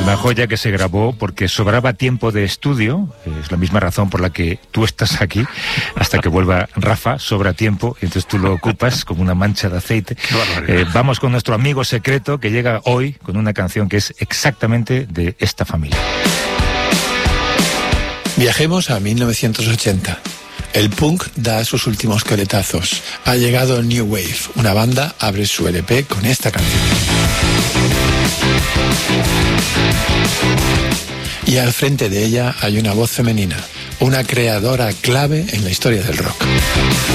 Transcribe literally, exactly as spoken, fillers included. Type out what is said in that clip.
Una joya que se grabó porque sobraba tiempo de estudio, es la misma razón por la que tú estás aquí, hasta que vuelva Rafa, sobra tiempo, y entonces tú lo ocupas como una mancha de aceite. Eh, vamos con nuestro amigo secreto que llega hoy con una canción que es exactamente de esta familia. Viajemos a mil novecientos ochenta. El punk da sus últimos coletazos. Ha llegado New Wave. Una banda abre su L P con esta canción. Y al frente de ella hay una voz femenina, una creadora clave en la historia del rock.